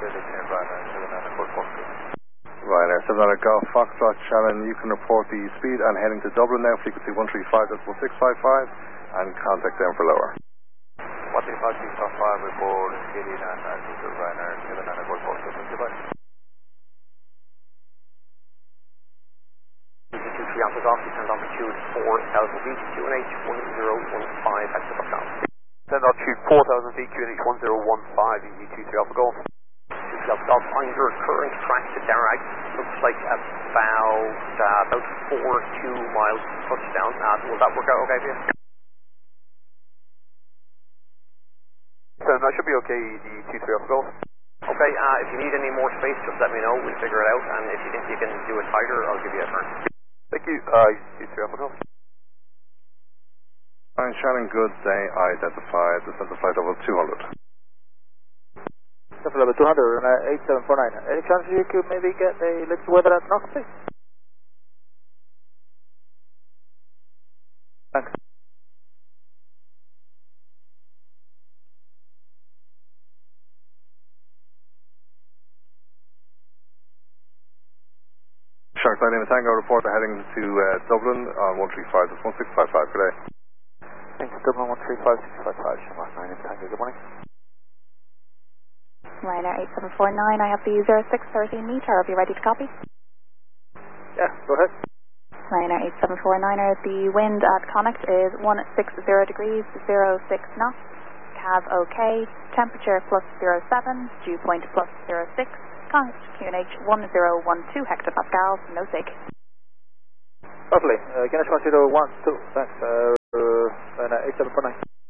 Ryanair 7 Golf Foxtrot Shannon, you can report the speed and heading to Dublin now, frequency 135.655, and contact them for lower. 135.655, report speed and altitude to Ryanair 7 Golf Foxtrot, goodbye. 23 Alpha Golf, descend altitude 4,000 feet, QNH 1015, active up down. Descend altitude 4,000 feet, QNH 1015, EG23 Alpha Golf. Alpha Golf on your current track to Darragh, looks like about 42 miles touchdown. Will that work out okay for you? So that should be okay, the 23 Alpha Golf. Okay, if you need any more space, just let me know, we'll figure it out, and if you think you can do it tighter, I'll give you a turn. Thank you, 23 Alpha Golf. Fine, Shannon, good day, identified, descend to flight level 200. Level 200 and 8749. Any chance you could maybe get a little weather at Knox, please? Thanks. Shark Line Lima Tango, report the heading to Dublin on 135, that's 1655 today. Thanks, Dublin 135655, Shark Line Lima Tango, good morning. Ryanair 8749, I have the 0613 meter, I'll be ready to copy. Yeah, go ahead. Ryanair 8749er, the wind at Connacht is 160 degrees, 06 knots, CAV OK, temperature plus 07, dew point plus 06, Connacht QNH 1012 hectopascals, no sig. Lovely, Guinness 1012, thanks, 8749.